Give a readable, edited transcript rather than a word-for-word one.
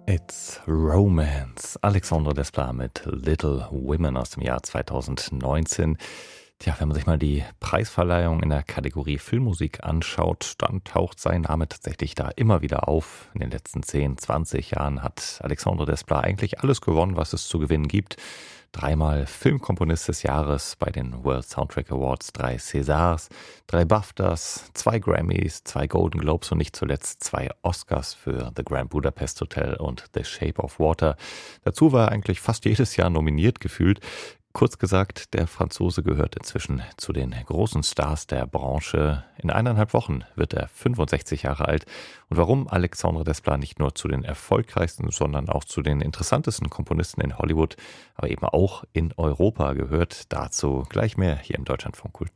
It's Romance. Alexandre Desplat mit Little Women aus dem Jahr 2019. Tja, wenn man sich mal die Preisverleihung in der Kategorie Filmmusik anschaut, dann taucht sein Name tatsächlich da immer wieder auf. In den letzten 10, 20 Jahren hat Alexandre Desplat eigentlich alles gewonnen, was es zu gewinnen gibt. Dreimal Filmkomponist des Jahres bei den World Soundtrack Awards, 3 Césars, 3 BAFTAs, 2 Grammys, 2 Golden Globes und nicht zuletzt 2 Oscars für The Grand Budapest Hotel und The Shape of Water. Dazu war er eigentlich fast jedes Jahr nominiert gefühlt. Kurz gesagt, der Franzose gehört inzwischen zu den großen Stars der Branche. In 1,5 Wochen wird er 65 Jahre alt. Und warum Alexandre Desplat nicht nur zu den erfolgreichsten, sondern auch zu den interessantesten Komponisten in Hollywood, aber eben auch in Europa gehört, dazu gleich mehr hier im Deutschlandfunk Kultur.